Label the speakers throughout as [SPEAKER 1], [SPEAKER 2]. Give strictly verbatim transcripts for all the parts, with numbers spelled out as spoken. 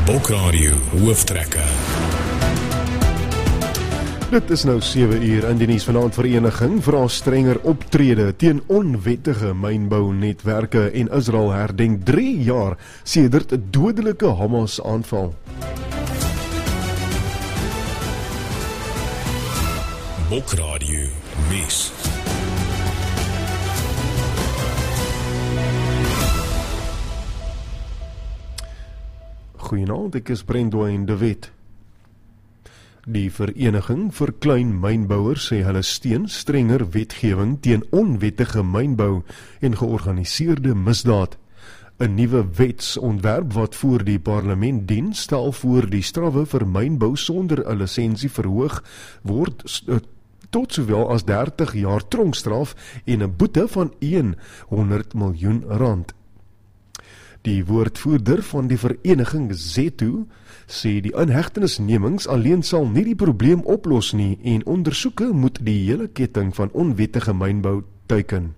[SPEAKER 1] Bokradio Hooftrekke.
[SPEAKER 2] Dit is nou sewe uur in die nuus. Vanaand vereniging vra strenger optrede teen onwettige mynbounetwerke en Israel herdenk drie jaar sedert 'n dodelike Hamas aanval.
[SPEAKER 1] Bokradio nuus.
[SPEAKER 2] Goeienaand, ek is Brendwyn de Wet. Die vereniging vir klein mynbouers sê hulle steun strenger wetgewing teen onwettige mynbou en georganiseerde misdaad. 'n Nuwe wetsontwerp wat voor die parlement dien, stel voor die strawwe vir mynbou sonder 'n lisensie verhoog word tot sowel as dertig jaar tronkstraf en 'n boete van honderd miljoen rand. Die woordvoerder van die vereniging Zetu sê die inhegtenisnemings alleen sal nie die probleem oplos nie en ondersoeke moet die hele ketting van onwettige mynbou teiken.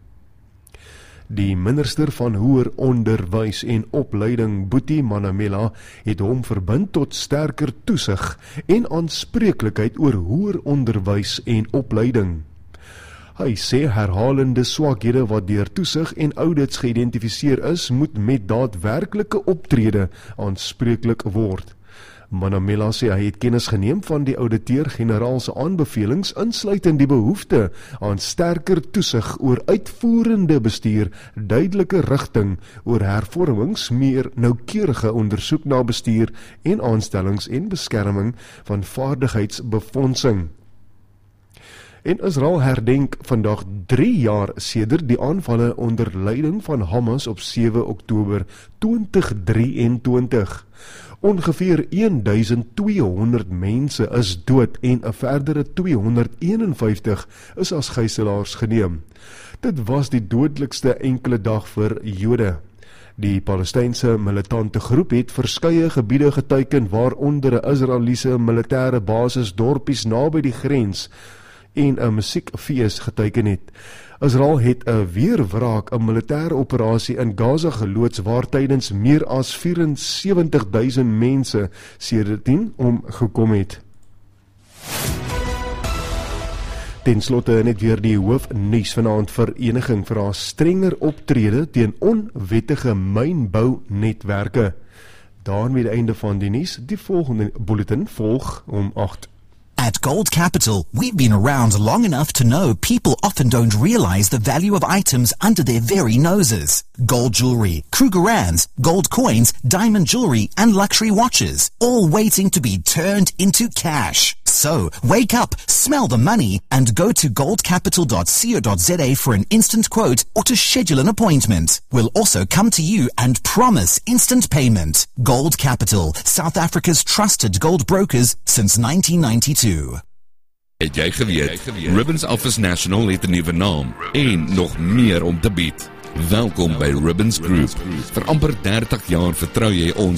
[SPEAKER 2] Die minister van Hoër Onderwys en Opleiding, Boetie Manamela, het hom verbind tot sterker toesig en aanspreeklikheid oor hoër onderwys en opleiding. Hy sê herhalende swakhede wat deur toesig en audits geïdentifiseer is, moet met daadwerklike optrede aanspreeklik word. Manamela sê hy het kennis geneem van die ouditeur-generaal se aanbevelings insluitend die behoefte aan sterker toesig oor uitvoerende bestuur, duidelike rigting oor hervormings, meer noukeurige ondersoek na bestuur en aanstellings en beskerming van vaardigheidsbefondsing. En Israel herdenk vandag drie jaar sedert die aanvalle onder leiding van Hamas op sewe Oktober twintig drieëntwintig. Ongeveer twaalf honderd mense is dood en 'n verdere tweehonderdeenenvyftig is as gijslaars geneem. Dit was die dodelikste enkele dag vir Jode. Die Palestynse militante groep het verskeie gebiede geteiken waaronder 'n Israeliese militêre basis, dorpies naby die grens en 'n musiekfees geteiken het. Israel het 'n weerwraak, 'n militêre operasie in Gaza geloods waar tydens meer as vierentsewentig duisend mense sedertdien omgekom het. Ten slotte net weer die hoofnuus vanaand. Vereniging vra strenger optrede teen onwettige mynbounetwerke. Daarmee die einde van die nuus. Die volgende bulletin volg om agt.
[SPEAKER 3] At Gold Capital, we've been around long enough to know people often don't realize the value of items under their very noses. Gold jewelry, Krugerrands, gold coins, diamond jewelry, and luxury watches, all waiting to be turned into cash. So, wake up, smell the money, and go to gold capital dot co dot za for an instant quote or to schedule an appointment. We'll also come to you and promise instant payment. Gold Capital, South Africa's trusted gold brokers since nineteen ninety-two.
[SPEAKER 4] Het jy geweet, Ribbons Office National het 'n nuwe naam en nog meer om te bied. Welkom by Ribbons Group. Vir amper dertig jaar vertrou jy ons